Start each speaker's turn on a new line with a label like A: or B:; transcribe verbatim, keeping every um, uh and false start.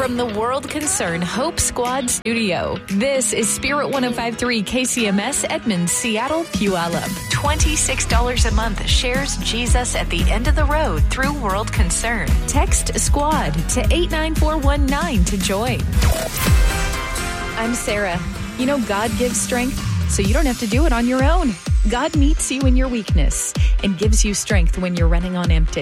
A: From the World Concern Hope Squad studio, this is Spirit one oh five point three K C M S Edmonds, Seattle, Puyallup. twenty-six dollars a month shares Jesus at the end of the road through World Concern. Text SQUAD to eight nine four one nine to join. I'm Sarah. You know, God gives strength, so you don't have to do it on your own. God meets you in your weakness and gives you strength when you're running on empty.